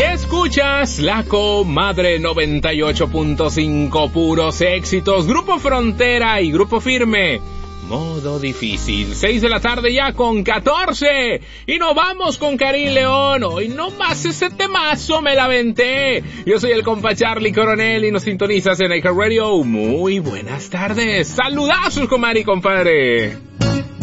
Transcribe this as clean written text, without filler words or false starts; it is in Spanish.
Escuchas La Comadre 98.5, puros éxitos. Grupo Frontera y Grupo Firme. Modo difícil, 6 de la tarde ya con 14. Y nos vamos con Karim León. Hoy nomás ese temazo me la aventé. Yo soy el compa Charlie Coronel y nos sintonizas en iHeartRadio. Muy buenas tardes. Saludazos, comadre y compadre.